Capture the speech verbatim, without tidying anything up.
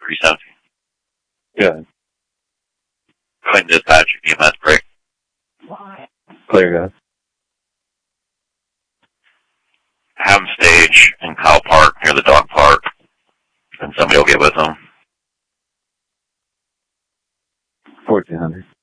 three seventeen. Good. Go ahead and dispatch E M S break. Clear, guys. Have them stage in Kyle Park near the dog park, and somebody will get with them. fourteen hundred.